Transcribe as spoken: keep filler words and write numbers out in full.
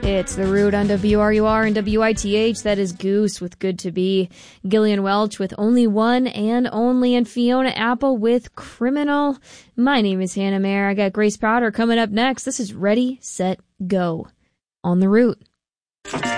It's The Root on W R U R and W I T H. That is Goose with Good to Be, Gillian Welch with Only One and Only, and Fiona Apple with Criminal. My name is Hannah Mayer. I got Grace Potter coming up next. This is Ready, Set, Go on The Root.